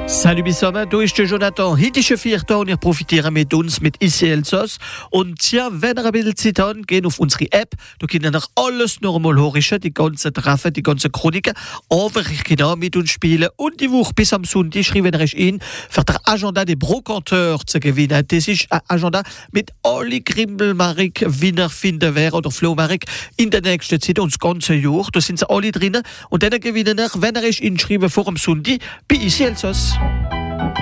Salut Bissoma, du ist der Jonathan. Heute ist 4 Tage und ihr profitiert mit uns mit ICL SOS. Und tja, wenn ihr ein bisschen Zeit habt, gehen auf unsere App. Da könnt ihr noch alles normal hören, die ganzen Treffen, die ganzen Chroniken. Aber ich kann auch mit uns spielen. Und die Woche bis am Sonntag schreiben wir euch in, für den Agenda des Brocanteurs zu gewinnen. Das ist ein Agenda mit alle Grimbel-Marik, Wiener finden wer oder Flo-Marik in der nächsten Zeit und das ganze Jahr. Da sind sie alle drinnen. Und dann gewinnen wir, wenn ihr euch inschreiben vor dem Sonntag bei ICL SOS.